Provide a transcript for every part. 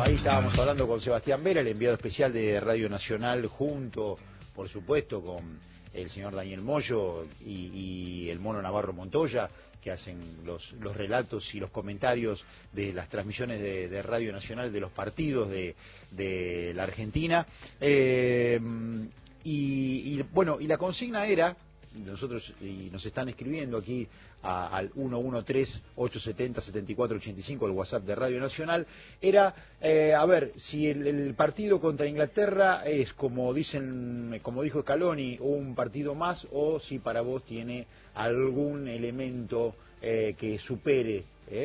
Ahí estábamos hablando con Sebastián Vera, el enviado especial de Radio Nacional, junto, por supuesto, con el señor Daniel Moyo y el Mono Navarro Montoya, que hacen los relatos y los comentarios de las transmisiones de Radio Nacional de los partidos de la Argentina. Bueno, y la consigna era, nosotros y nos están escribiendo aquí al 113-870-7485, el WhatsApp de Radio Nacional, era a ver si el partido contra Inglaterra es, como dijo Scaloni, un partido más, o si para vos tiene algún elemento que supere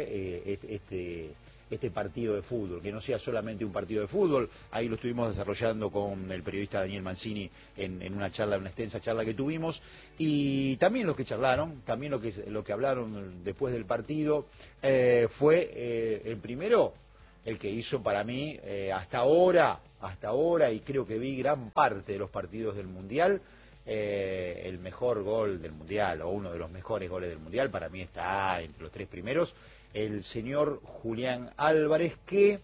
este partido de fútbol, que no sea solamente un partido de fútbol. Ahí lo estuvimos desarrollando con el periodista Daniel Mancini en una extensa charla que tuvimos, y también los que charlaron, también lo que hablaron después del partido, fue el primero, el que hizo para mí hasta ahora, y creo que vi gran parte de los partidos del Mundial, el mejor gol del Mundial, o uno de los mejores goles del Mundial, para mí está entre los tres primeros, el señor Julián Álvarez, que,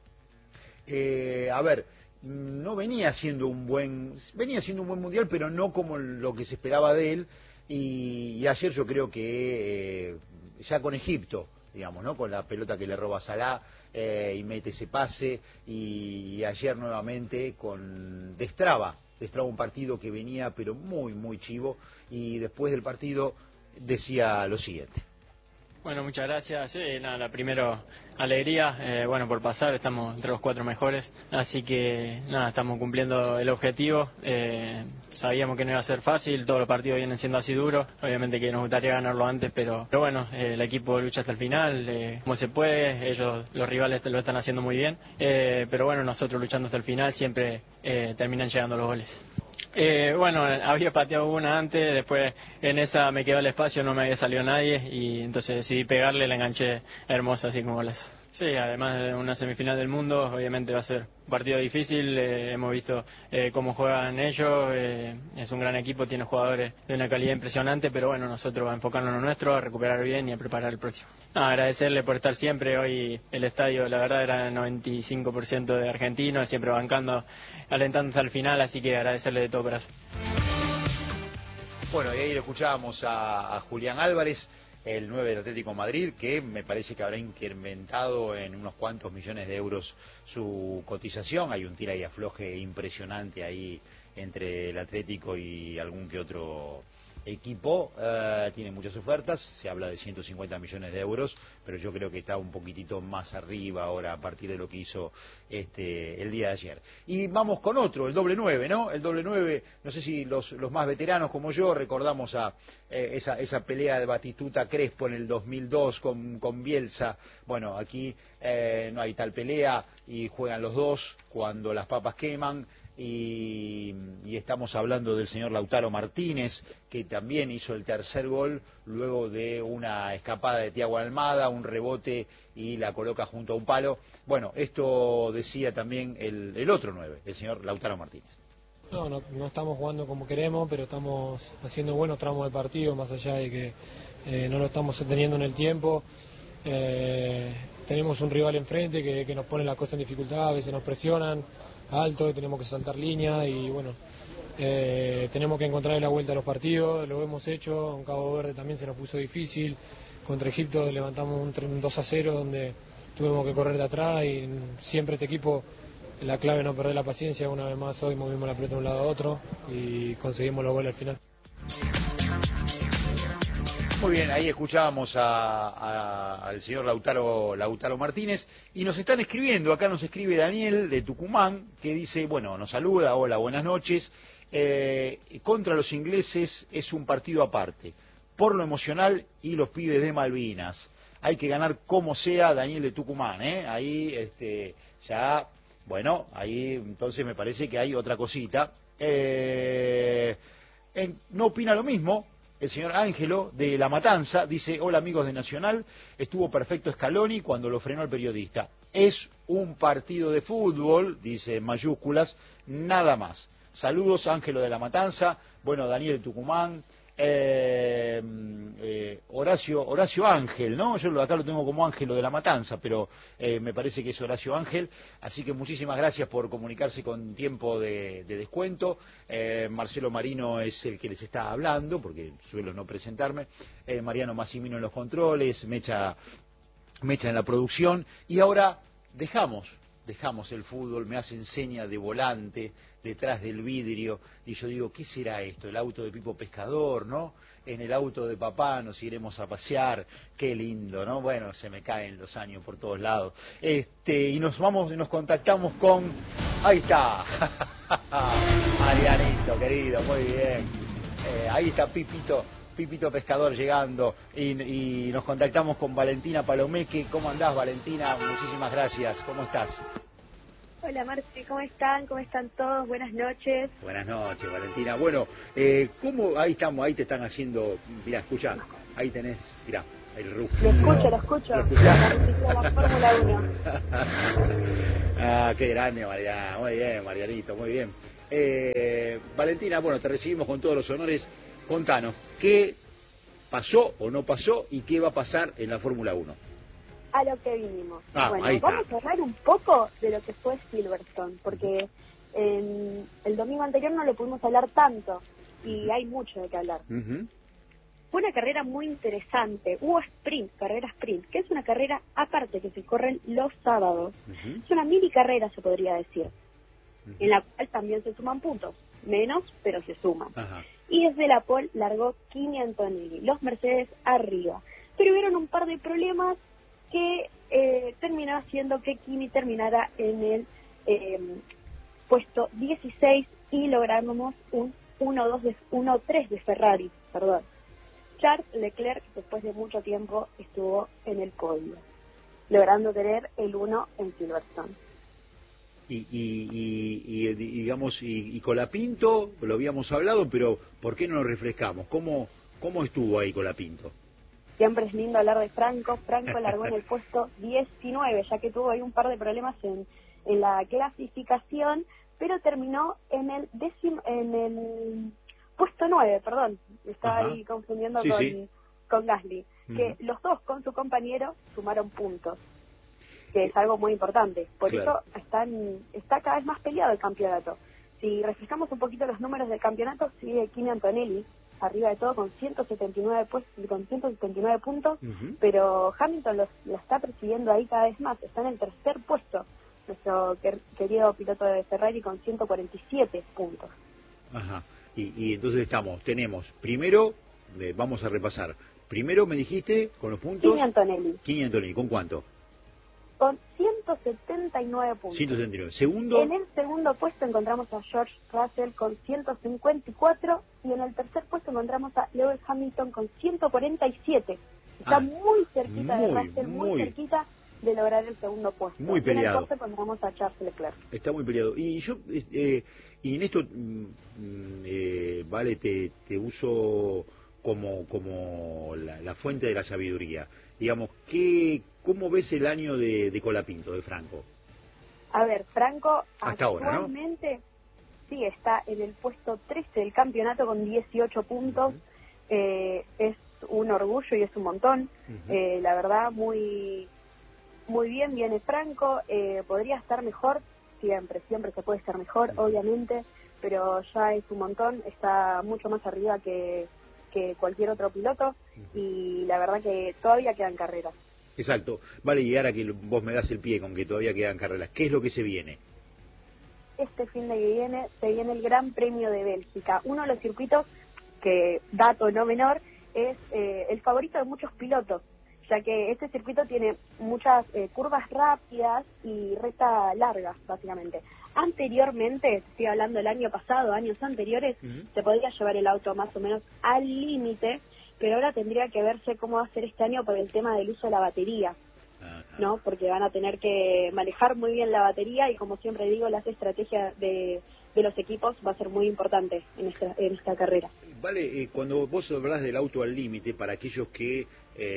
no venía siendo un buen Mundial, pero no como lo que se esperaba de él, y ayer yo creo que ya con Egipto, digamos, ¿no?, con la pelota que le roba Salah, y mete ese pase, y ayer nuevamente destraba un partido que venía pero muy muy chivo, y después del partido decía lo siguiente. Bueno, muchas gracias. Sí, nada, la primero, alegría, por pasar, estamos entre los 4 mejores, así que nada, estamos cumpliendo el objetivo. Sabíamos que no iba a ser fácil, todos los partidos vienen siendo así duros, obviamente que nos gustaría ganarlo antes, pero bueno, el equipo lucha hasta el final, como se puede, los rivales lo están haciendo muy bien, pero bueno, nosotros luchando hasta el final siempre terminan llegando los goles. Había pateado una antes, después en esa me quedó el espacio, no me había salido nadie, y entonces decidí pegarle, la enganché hermosa, así como golazo. Sí, además de una semifinal del mundo, obviamente va a ser un partido difícil, hemos visto cómo juegan ellos, es un gran equipo, tiene jugadores de una calidad impresionante, pero bueno, nosotros a enfocarnos en lo nuestro, a recuperar bien y a preparar el próximo. Agradecerle por estar siempre. Hoy el estadio, la verdad, era 95% de argentinos, siempre bancando, alentando hasta el final, así que agradecerle de todo corazón. Bueno, y ahí lo escuchábamos a Julián Álvarez, el 9 del Atlético de Madrid, que me parece que habrá incrementado en unos cuantos millones de euros su cotización. Hay un tira y afloje impresionante ahí entre el Atlético y algún que otro equipo. Tiene muchas ofertas, se habla de 150 millones de euros, pero yo creo que está un poquitito más arriba ahora a partir de lo que hizo el día de ayer. Y vamos con otro, el doble 9, ¿no? El doble 9, no sé si los más veteranos como yo recordamos esa pelea de Batistuta-Crespo en el 2002 con Bielsa. Bueno, aquí no hay tal pelea y juegan los dos cuando las papas queman. Y estamos hablando del señor Lautaro Martínez, que también hizo el tercer gol luego de una escapada de Thiago Almada, un rebote y la coloca junto a un palo. Bueno, esto decía también el otro 9, el señor Lautaro Martínez. No estamos jugando como queremos, pero estamos haciendo buenos tramos de partido, más allá de que no lo estamos teniendo en el tiempo. Tenemos un rival enfrente que nos pone la cosa en dificultad, a veces nos presionan alto, tenemos que saltar línea y bueno, tenemos que encontrar la vuelta a los partidos, lo hemos hecho. En Cabo Verde también se nos puso difícil, contra Egipto levantamos un 2-0 donde tuvimos que correr de atrás, y siempre este equipo, la clave es no perder la paciencia. Una vez más hoy movimos la pelota de un lado a otro y conseguimos los goles al final. Muy bien, ahí escuchábamos al señor Lautaro Martínez, y nos están escribiendo, acá nos escribe Daniel de Tucumán, que dice, bueno, nos saluda, hola, buenas noches, contra los ingleses es un partido aparte, por lo emocional y los pibes de Malvinas, hay que ganar como sea. Daniel de Tucumán, ahí ya, bueno, ahí entonces me parece que hay otra cosita. No opina lo mismo el señor Ángelo de La Matanza, dice, hola amigos de Nacional, estuvo perfecto Scaloni cuando lo frenó el periodista. Es un partido de fútbol, dice en mayúsculas, nada más. Saludos, Ángelo de La Matanza. Bueno, Daniel de Tucumán, Horacio Ángel, ¿no? Yo acá lo tengo como Ángelo de la Matanza, pero me parece que es Horacio Ángel, así que muchísimas gracias por comunicarse con tiempo de descuento. Marcelo Marino es el que les está hablando, porque suelo no presentarme. Mariano Massimino en los controles, Mecha en la producción, y ahora dejamos el fútbol, me hacen seña de volante detrás del vidrio, y yo digo, ¿qué será esto? El auto de Pipo Pescador, ¿no? En el auto de papá nos iremos a pasear, qué lindo, ¿no? Bueno, se me caen los años por todos lados. Y nos contactamos con, ahí está, Marianito, querido, muy bien. Ahí está Pipito Pescador llegando, y nos contactamos con Valentina Palomeque. ¿Cómo andás, Valentina? Muchísimas gracias. ¿Cómo estás? Hola, Marce, ¿cómo están? ¿Cómo están todos? Buenas noches. Buenas noches, Valentina. Bueno, ¿cómo? Ahí estamos, ahí te están haciendo, mirá, escuchá, ahí tenés, mirá, el rugido. Lo escucho. La Fórmula 1. Ah, qué grande, Mariana. Muy bien, Marianito, muy bien. Valentina, bueno, te recibimos con todos los honores. Contanos, ¿qué pasó o no pasó y qué va a pasar en la Fórmula 1? A lo que vinimos. Bueno, vamos a hablar un poco de lo que fue Silverstone, porque el domingo anterior no lo pudimos hablar tanto y hay mucho de qué hablar. Fue una carrera muy interesante. Hubo carrera sprint, que es una carrera aparte que se corren los sábados. Es una mini carrera, se podría decir, en la cual también se suman puntos. Menos, pero se suman. Y desde la pole largó Kimi Antonelli, los Mercedes arriba. Pero hubieron un par de problemas que terminó haciendo que Kimi terminara en el puesto 16 y logramos un 1-3 de Ferrari, perdón. Charles Leclerc, después de mucho tiempo, estuvo en el podio, logrando tener el 1 en Silverstone. Y Colapinto, lo habíamos hablado, pero ¿por qué no nos refrescamos? ¿Cómo estuvo ahí Colapinto? Siempre es lindo hablar de Franco. Franco largó en el puesto 19, ya que tuvo ahí un par de problemas en la clasificación, pero terminó en el puesto 9, perdón, me estaba ahí confundiendo con Gasly, que los dos con su compañero sumaron puntos, que es algo muy importante. Por eso está cada vez más peleado el campeonato. Si refrescamos un poquito los números del campeonato, sigue Kimi Antonelli arriba de todo con 179 puntos, pero Hamilton lo está persiguiendo ahí cada vez más. Está en el tercer puesto nuestro querido piloto de Ferrari con 147 puntos. Y entonces tenemos primero, vamos a repasar, primero me dijiste con los puntos Kimi Antonelli, ¿con cuánto? Con 179 puntos. 179. Segundo. En el segundo puesto encontramos a George Russell con 154 y en el tercer puesto encontramos a Lewis Hamilton con 147. Está muy cerquita de Russell, muy cerquita de lograr el segundo puesto. Muy peleado. En el puesto encontramos a Charles Leclerc. Está muy peleado. Y yo, y en esto, vale, te uso como la fuente de la sabiduría. Digamos, ¿cómo ves el año de Colapinto, de Franco? A ver, Franco hasta actualmente ahora, ¿no? Sí, está en el puesto 13 del campeonato con 18 puntos. Es un orgullo y es un montón. La verdad, muy bien viene Franco. Podría estar mejor, siempre se puede estar mejor, obviamente, pero ya es un montón. Está mucho más arriba que cualquier otro piloto y la verdad que todavía quedan carreras. Exacto. Vale, y ahora que vos me das el pie con que todavía quedan carreras, ¿qué es lo que se viene? Este fin de que viene se viene el Gran Premio de Bélgica, uno de los circuitos que, dato no menor, es el favorito de muchos pilotos, ya que este circuito tiene muchas curvas rápidas y rectas largas, básicamente. Anteriormente, estoy hablando del año pasado, años anteriores, se podía llevar el auto más o menos al límite, pero ahora tendría que verse cómo va a ser este año por el tema del uso de la batería, ¿no? Porque van a tener que manejar muy bien la batería y, como siempre digo, las estrategias de los equipos va a ser muy importante en esta carrera. Vale, cuando vos hablas del auto al límite, para aquellos que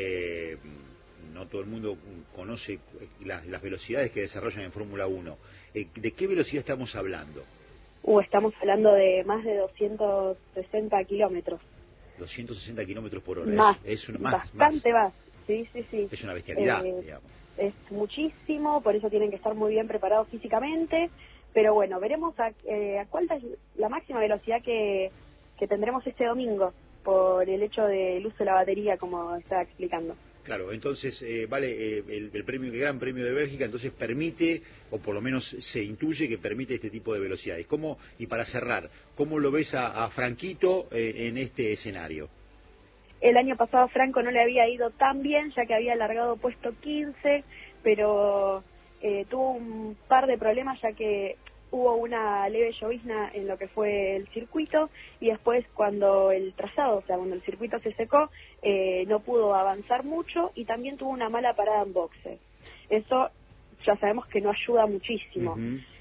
no todo el mundo conoce las velocidades que desarrollan en Fórmula 1, ¿de qué velocidad estamos hablando? Estamos hablando de más de 260 kilómetros. 260 kilómetros por hora. Más, es bastante más. Sí. Es una bestialidad, digamos. Es muchísimo, por eso tienen que estar muy bien preparados físicamente. Pero bueno, veremos a cuál es la máxima velocidad que tendremos este domingo, por el hecho del uso de la batería, como estaba explicando. Claro, entonces, el Gran Premio de Bélgica, entonces permite, o por lo menos se intuye que permite este tipo de velocidades. Y para cerrar, ¿cómo lo ves a Franquito en este escenario? El año pasado Franco no le había ido tan bien, ya que había alargado puesto 15, pero tuvo un par de problemas, ya que hubo una leve llovizna en lo que fue el circuito, y después cuando el trazado, o sea, cuando el circuito se secó, no pudo avanzar mucho, y también tuvo una mala parada en boxes. Eso ya sabemos que no ayuda muchísimo.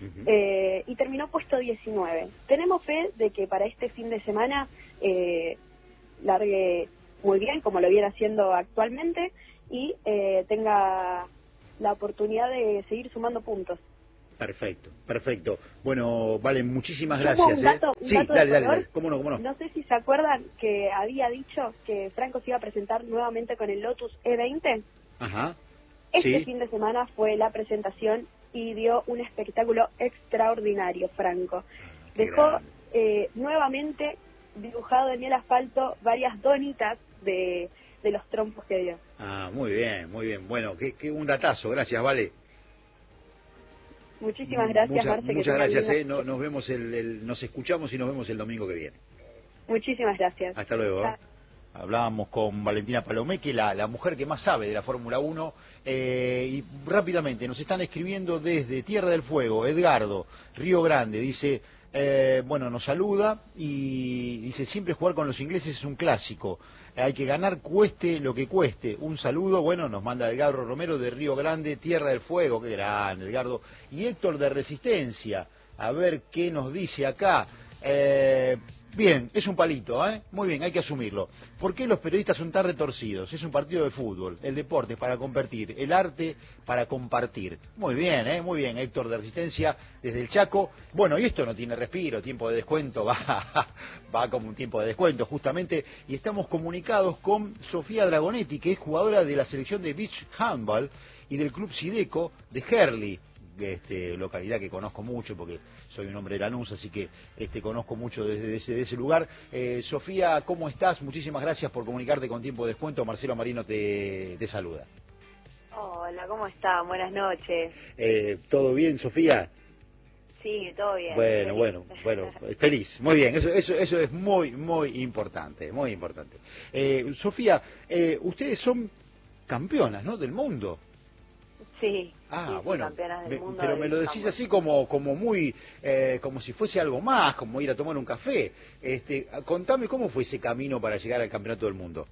Y terminó puesto 19. Tenemos fe de que para este fin de semana largue muy bien, como lo viene haciendo actualmente, y tenga la oportunidad de seguir sumando puntos. Perfecto. Bueno, vale, muchísimas Sumo gracias. Un dato Dale. ¿Cómo no? No sé si se acuerdan que había dicho que Franco se iba a presentar nuevamente con el Lotus E20. Ajá. Este fin de semana fue la presentación y dio un espectáculo extraordinario, Franco. Dejó nuevamente dibujado en el asfalto varias donitas de los trompos que dio. Muy bien. Bueno, que un datazo, gracias, Vale. Muchísimas gracias, Marce. Muchas gracias, nos vemos nos escuchamos y nos vemos el domingo que viene. Muchísimas gracias. Hasta luego. Hablábamos con Valentina Palomeque, la mujer que más sabe de la Fórmula 1, y rápidamente nos están escribiendo desde Tierra del Fuego, Edgardo, Río Grande, dice, nos saluda y dice, siempre jugar con los ingleses es un clásico, hay que ganar cueste lo que cueste. Un saludo, nos manda Edgardo Romero de Río Grande, Tierra del Fuego, qué grande, Edgardo. Y Héctor de Resistencia, a ver qué nos dice acá. Bien, es un palito, muy bien, hay que asumirlo. ¿Por qué los periodistas son tan retorcidos? Es un partido de fútbol, el deporte es para competir, el arte para compartir. Muy bien, Héctor de Resistencia desde el Chaco. Y esto no tiene respiro, tiempo de descuento, va como un tiempo de descuento justamente, y estamos comunicados con Sofía Dragonetti, que es jugadora de la selección de Beach Handball y del Club Sideco de Herli, localidad que conozco mucho porque soy un hombre de Lanús, así que conozco mucho desde ese lugar. Sofía, ¿cómo estás? Muchísimas gracias por comunicarte con tiempo de descuento. Marcelo Marino te saluda. Hola, ¿cómo están? Buenas noches. ¿Todo bien, Sofía? Sí, todo bien. Bueno, feliz, muy bien, eso es muy importante, muy importante. Sofía, ustedes son campeonas, ¿no?, del mundo. Sí, campeonas del mundo, pero me lo decís así como muy, como si fuese algo más, como ir a tomar un café. Contame cómo fue ese camino para llegar al campeonato del mundo.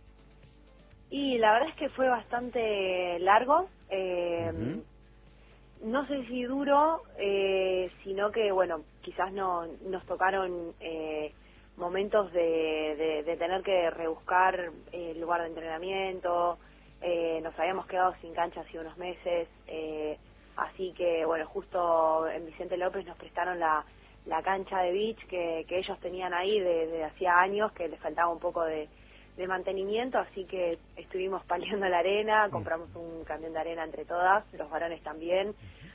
Y la verdad es que fue bastante largo, no sé si duro, sino que, quizás nos tocaron momentos de tener que rebuscar el lugar de entrenamiento. Nos habíamos quedado sin cancha hace unos meses, así que justo en Vicente López nos prestaron la cancha de beach que ellos tenían ahí desde hacía años, que les faltaba un poco de mantenimiento, así que estuvimos paliando la arena, compramos un camión de arena entre todas, los varones también,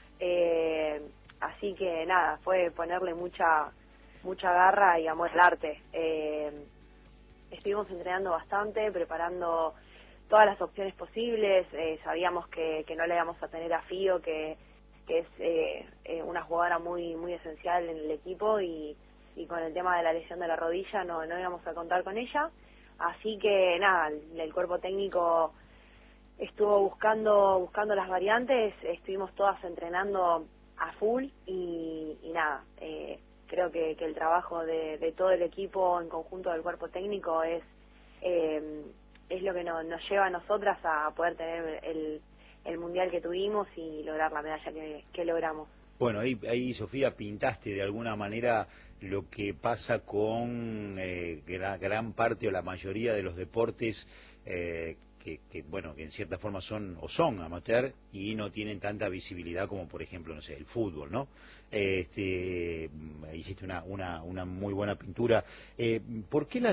así que nada, fue ponerle mucha garra y amor al arte. Estuvimos entrenando bastante, preparando todas las opciones posibles, sabíamos que no le íbamos a tener a Fío, que es una jugadora muy esencial en el equipo, y con el tema de la lesión de la rodilla no íbamos a contar con ella, así que nada, el cuerpo técnico estuvo buscando las variantes, estuvimos todas entrenando a full y nada, creo que el trabajo de todo el equipo en conjunto del cuerpo técnico es lo que nos lleva a nosotras a poder tener el mundial que tuvimos y lograr la medalla que logramos. Ahí Sofía, pintaste de alguna manera lo que pasa con gran parte o la mayoría de los deportes que en cierta forma son amateur y no tienen tanta visibilidad como, por ejemplo, no sé, el fútbol, ¿no? Hiciste una muy buena pintura. ¿Por qué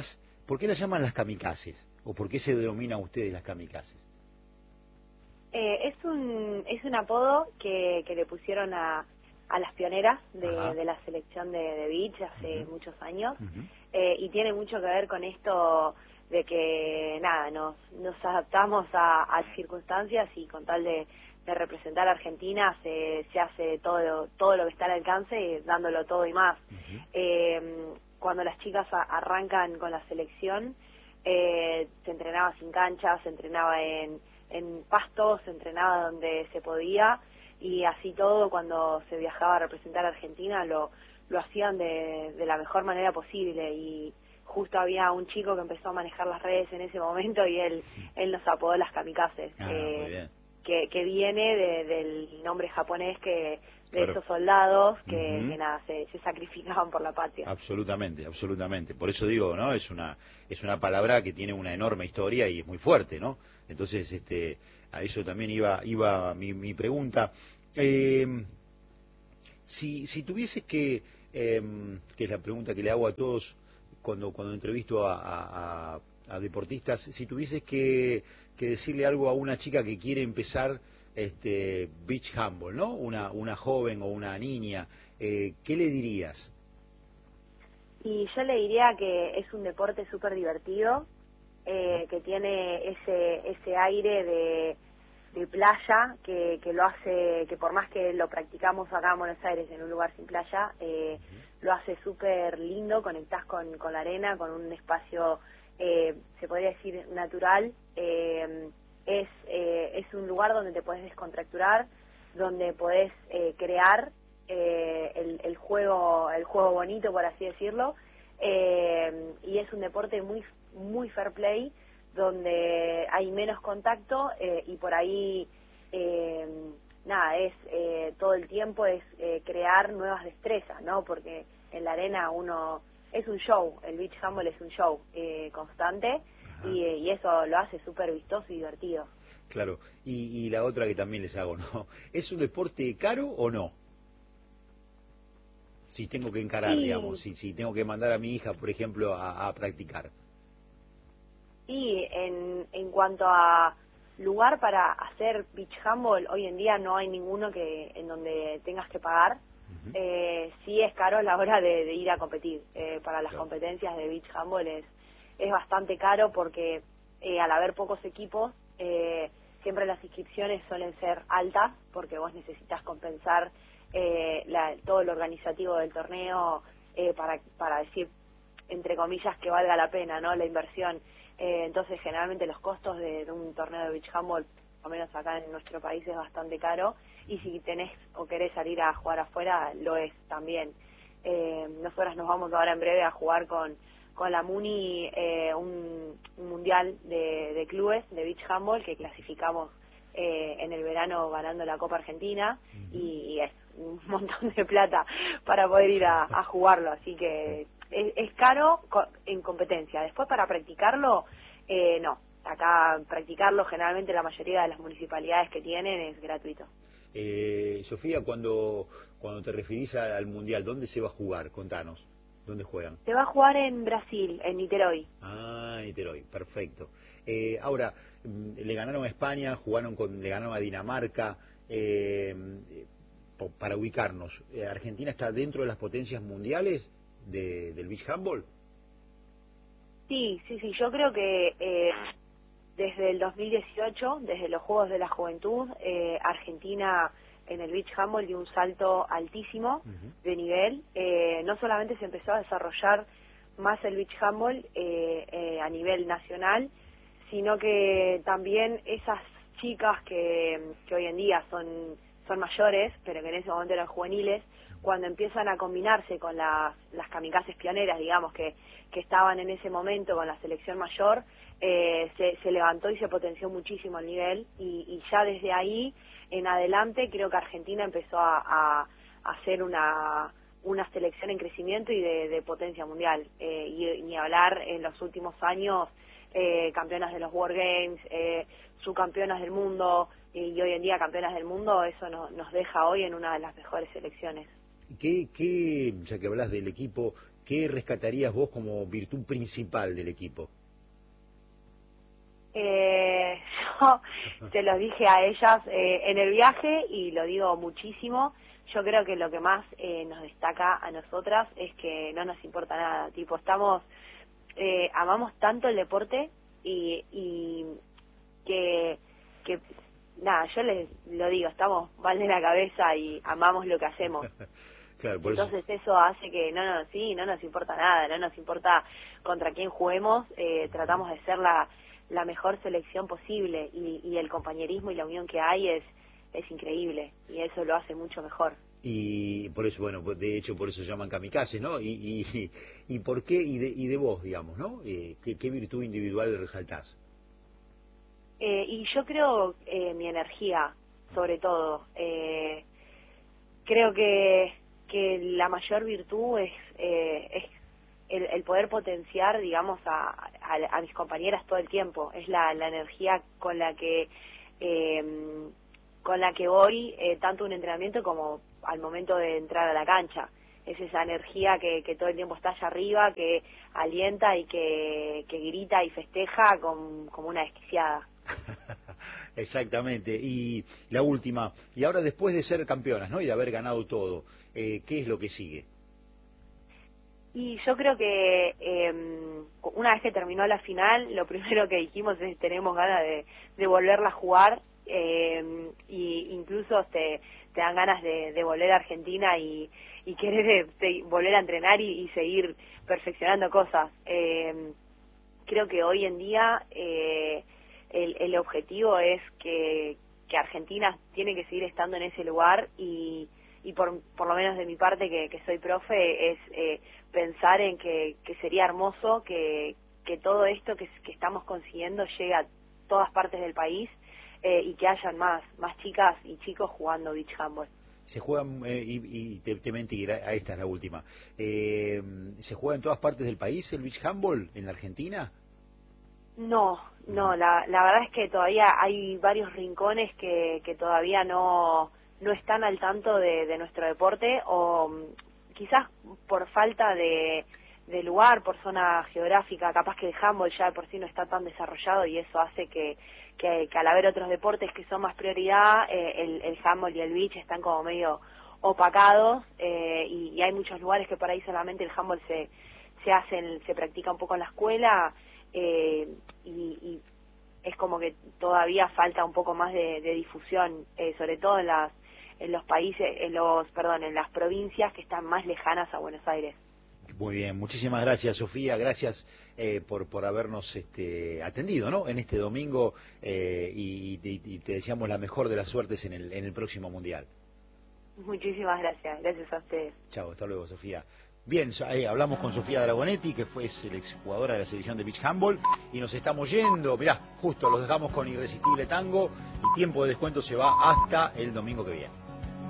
¿Por qué las llaman las kamikazes? ¿O por qué se denomina a ustedes las kamikazes? Es un apodo que le pusieron a las pioneras de la selección de beach hace muchos años, y tiene mucho que ver con esto de que nada, nos adaptamos a circunstancias, y con tal de representar a Argentina se hace todo lo que está al alcance, dándolo todo y más. Cuando las chicas arrancan con la selección, se entrenaba sin cancha, se entrenaba en pasto, se entrenaba donde se podía, y así todo, cuando se viajaba a representar a Argentina lo hacían de la mejor manera posible. Y justo había un chico que empezó a manejar las redes en ese momento, y él nos apodó las kamikazes, que viene del nombre japonés de esos soldados que nada, se sacrificaban por la patria. Absolutamente, absolutamente. Por eso digo, ¿no? Es una palabra que tiene una enorme historia y es muy fuerte, ¿no? Entonces, a eso también iba mi pregunta. Si tuvieses que es la pregunta que le hago a todos cuando entrevisto a deportistas, si tuvieses que decirle algo a una chica que quiere empezar beach handball, ¿no? Una joven o una niña, ¿qué le dirías? Y yo le diría que es un deporte súper divertido, que tiene ese aire de playa, que lo hace, que por más que lo practicamos acá en Buenos Aires, en un lugar sin playa, lo hace súper lindo, conectás con la arena, con un espacio, se podría decir, natural. Es un lugar donde te podés descontracturar, donde podés crear el juego bonito, por así decirlo, y es un deporte muy fair play, donde hay menos contacto, y por ahí nada, es todo el tiempo es crear nuevas destrezas, ¿no? Porque en la arena es un show, el beach handball es un show constante, y eso lo hace súper vistoso y divertido. Claro, y la otra que también les hago, ¿no? ¿Es un deporte caro o no? Si tengo que encarar, digamos, si tengo que mandar a mi hija, por ejemplo, a practicar. Y en cuanto a lugar para hacer beach handball, hoy en día no hay ninguno en donde tengas que pagar. Sí es caro a la hora de ir a competir. Para las competencias de beach handball es bastante caro, porque al haber pocos equipos, siempre las inscripciones suelen ser altas, porque vos necesitas compensar todo lo organizativo del torneo, para decir, entre comillas, que valga la pena, ¿no?, la inversión. Entonces, generalmente los costos de un torneo de beach handball, por lo menos acá en nuestro país, es bastante caro, y si tenés o querés salir a jugar afuera, lo es también. Nosotras nos vamos ahora en breve a jugar con la MUNI un mundial de clubes de beach handball, que clasificamos en el verano ganando la Copa Argentina, y es un montón de plata para poder ir a jugarlo, así que es caro en competencia. Después, para practicarlo, no. Acá practicarlo, generalmente la mayoría de las municipalidades que tienen, es gratuito. Sofía, cuando te referís al Mundial, ¿dónde se va a jugar? Contanos, ¿dónde juegan? Se va a jugar en Brasil, en Niterói. Ah, Niterói, perfecto. Ahora, le ganaron a España, le ganaron a Dinamarca. Para ubicarnos, ¿Argentina está dentro de las potencias mundiales del beach handball? Sí, yo creo que desde el 2018, desde los Juegos de la Juventud, Argentina en el beach handball dio un salto altísimo de nivel. No solamente se empezó a desarrollar más el beach handball a nivel nacional, sino que también esas chicas que hoy en día son mayores, pero que en ese momento eran juveniles, cuando empiezan a combinarse con las kamikazes pioneras, digamos, que estaban en ese momento con la selección mayor, se levantó y se potenció muchísimo el nivel, y ya desde ahí en adelante creo que Argentina empezó a hacer una selección en crecimiento y de potencia mundial, y ni hablar en los últimos años, campeonas de los World Games, subcampeonas del mundo, y hoy en día campeonas del mundo. Eso nos deja hoy en una de las mejores selecciones. Ya que hablas del equipo, ¿qué rescatarías vos como virtud principal del equipo? Yo se los dije a ellas en el viaje y lo digo muchísimo. Yo creo que lo que más nos destaca a nosotras es que no nos importa nada. Tipo, amamos tanto el deporte y que nada, yo les lo digo, estamos mal de la cabeza y amamos lo que hacemos. Claro, por entonces eso hace que no nos importa nada, no nos importa contra quién juguemos, tratamos de ser la mejor selección posible y el compañerismo y la unión que hay es increíble y eso lo hace mucho mejor. Y por eso, bueno, de hecho por eso se llaman kamikazes, ¿no? Y por qué, y de vos, digamos, ¿no? ¿Qué virtud individual resaltás? Y yo creo mi energía, sobre todo. Creo que la mayor virtud es el poder potenciar, digamos, a mis compañeras todo el tiempo. Es la energía con la que voy tanto un entrenamiento como al momento de entrar a la cancha. Es esa energía que todo el tiempo está allá arriba, que alienta y que grita y festeja como una desquiciada. Exactamente. Y la última, y ahora después de ser campeonas, ¿no? Y de haber ganado todo, ¿qué es lo que sigue? Y yo creo que una vez que terminó la final, lo primero que dijimos es tenemos ganas de volverla a jugar, y incluso te dan ganas de volver a Argentina y querer volver a entrenar y seguir perfeccionando cosas. Creo que hoy en día el objetivo es que Argentina tiene que seguir estando en ese lugar y por lo menos de mi parte que soy profe es pensar en que sería hermoso que todo esto que estamos consiguiendo llegue a todas partes del país y que hayan más chicas y chicos jugando beach handball. Se juegan, y te mentí, esta es la última, ¿se juega en todas partes del país el beach handball en la Argentina? No, la verdad es que todavía hay varios rincones que todavía no están al tanto de nuestro deporte, o quizás por falta de lugar, por zona geográfica, capaz que el handball ya de por sí no está tan desarrollado y eso hace que al haber otros deportes que son más prioridad, el handball y el beach están como medio opacados, y hay muchos lugares que por ahí solamente el handball se practica un poco en la escuela, y es como que todavía falta un poco más de difusión, sobre todo en los países, en las provincias que están más lejanas a Buenos Aires. Muy bien, muchísimas gracias, Sofía, gracias por habernos atendido, ¿no? En este domingo, y te deseamos la mejor de las suertes en el próximo Mundial. Muchísimas gracias a ustedes. Chao, hasta luego, Sofía. Bien, hablamos con Sofía Dragonetti, que es la exjugadora de la selección de beach handball, y nos estamos yendo. Mirá, justo los dejamos con Irresistible Tango, y tiempo de descuento se va hasta el domingo que viene.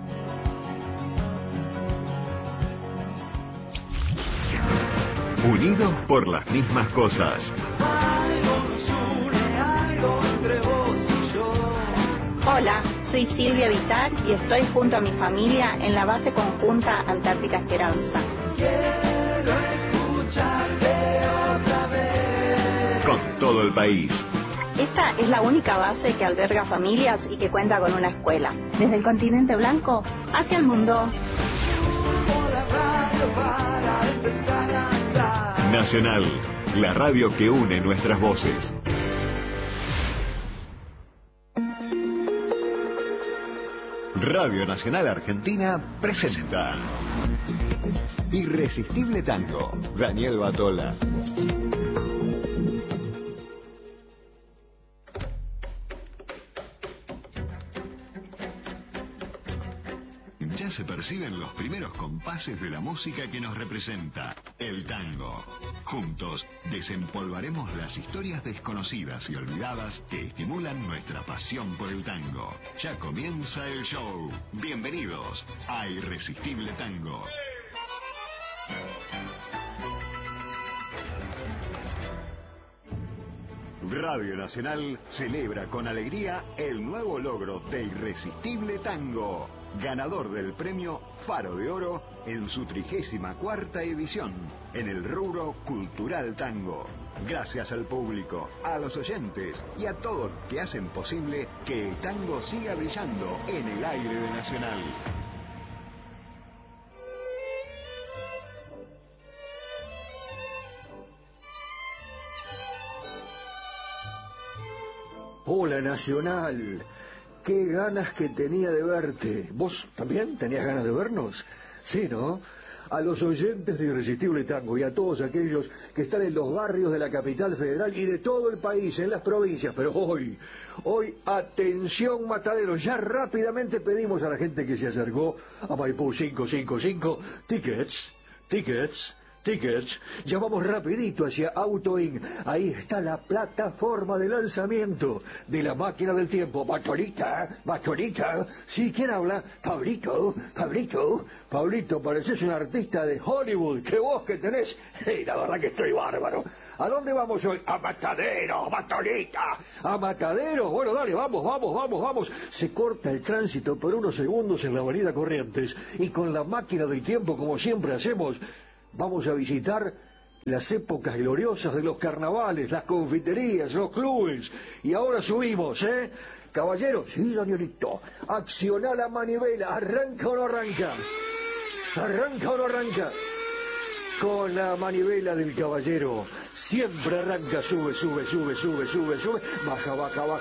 Unidos por las mismas cosas. Algo nos une, algo entre vos y yo. Hola, soy Silvia Vitar y estoy junto a mi familia en la base conjunta Antártica Esperanza. Quiero escucharte otra vez. Con todo el país. Esta es la única base que alberga familias y que cuenta con una escuela. Desde el continente blanco hacia el mundo. Subo la radio para empezar a andar. Nacional, la radio que une nuestras voces. Radio Nacional Argentina presenta Irresistible Tango, Daniel Batola. Ya se perciben los primeros compases de la música que nos representa, el tango. Juntos desempolvaremos las historias desconocidas y olvidadas que estimulan nuestra pasión por el tango. Ya comienza el show. Bienvenidos a Irresistible Tango. Radio Nacional celebra con alegría el nuevo logro de Irresistible Tango. ganador del premio Faro de Oro en su 34ª edición en el rubro Cultural Tango. Gracias al público, a los oyentes y a todos que hacen posible que el tango siga brillando en el aire de Nacional. Hola Nacional, qué ganas que tenía de verte. ¿Vos también tenías ganas de vernos? Sí, ¿no? A los oyentes de Irresistible Tango y a todos aquellos que están en los barrios de la capital federal y de todo el país, en las provincias, pero hoy, atención Mataderos, ya rápidamente pedimos a la gente que se acercó a Maipú 555, tickets, ya vamos rapidito hacia Autoin, ahí está la plataforma de lanzamiento de la máquina del tiempo. Pablito, sí, ¿quién habla? Pablito, pareces un artista de Hollywood, qué voz que tenés. Sí, la verdad que estoy bárbaro. ¿A dónde vamos hoy? A Mataderos, Batolita. ¿A Mataderos? Bueno, dale, vamos. Se corta el tránsito por unos segundos en la avenida Corrientes y con la máquina del tiempo, como siempre hacemos, vamos a visitar las épocas gloriosas de los carnavales, las confiterías, los clubes. Y ahora subimos, ¿eh? Caballero, sí, señorito. Acciona la manivela. ¿Arranca o no arranca? Con la manivela del caballero. Siempre arranca, sube. Baja.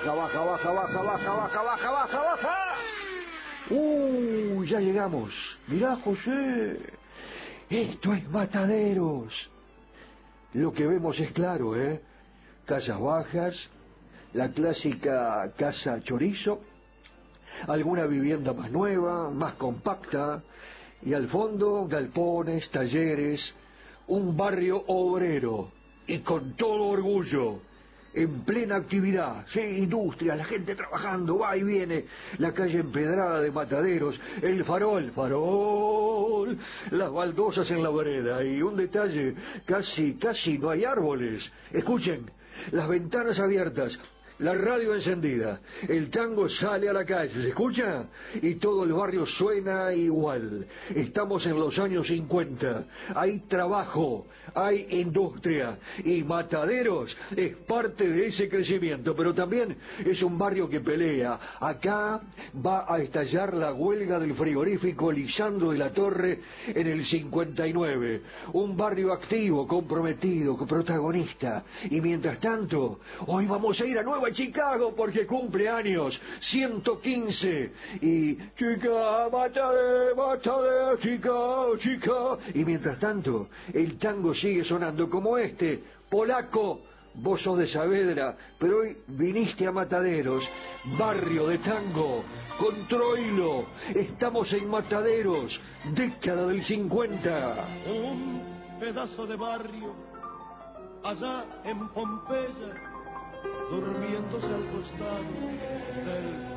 Ya llegamos. Mirá, José. Esto es Mataderos. Lo que vemos es claro, ¿eh? Casas bajas, la clásica casa chorizo, alguna vivienda más nueva, más compacta, y al fondo galpones, talleres, un barrio obrero, y con todo orgullo, en plena actividad, sí, industria, la gente trabajando, va y viene, la calle empedrada de Mataderos, el farol, las baldosas en la vereda, y un detalle, casi no hay árboles. Escuchen, las ventanas abiertas, la radio encendida, el tango sale a la calle, ¿se escucha? Y todo el barrio suena igual. Estamos en los años 50, hay trabajo, hay industria, y Mataderos es parte de ese crecimiento, pero también es un barrio que pelea. Acá va a estallar la huelga del frigorífico Lisandro de la Torre en el 59, un barrio activo, comprometido, protagonista, y mientras tanto, hoy vamos a ir a Nueva Chicago porque cumple años 115 y chica, mátale, chica, y mientras tanto el tango sigue sonando como este. Polaco, vos sos de Saavedra, pero hoy viniste a Mataderos, barrio de tango, con Troilo. Estamos en Mataderos, década del 50. Un pedazo de barrio allá en Pompeya, durmiéndose al costado del